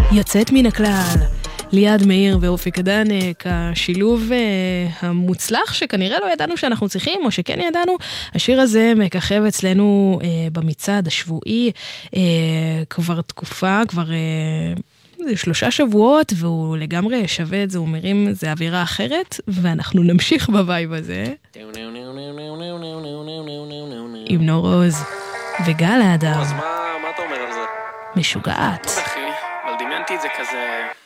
יוצאת מן הכלל. ליעד מאיר ואופי קדנק, השילוב המוצלח שכנראה לא ידענו שאנחנו צריכים, או שכן ידענו. השיר הזה מככב אצלנו במצעד השבועי כבר תקופה, כבר 3 שבועות, והוא לגמרי שווה את זה, הוא מרים, זה אווירה אחרת, ואנחנו נמשיך בווייב הזה. עם נור עוז וגל האדם. אז מה אתה אומר על זה? משוגעת. אחי, אבל דמיינתי את זה כזה